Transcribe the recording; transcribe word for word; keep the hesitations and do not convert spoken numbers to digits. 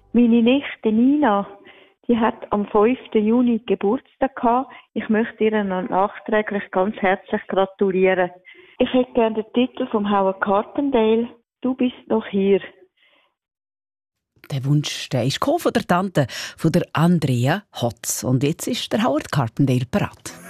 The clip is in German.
Meine Nichte Nina, die hat am fünften Juni Geburtstag gehabt. Ich möchte ihr noch nachträglich ganz herzlich gratulieren. Ich hätte gerne den Titel vom Howard Carpendale. Du bist noch hier. Der Wunsch, der ist von der Tante, von der Andrea Hotz. Und jetzt ist der Howard Carpendale parat.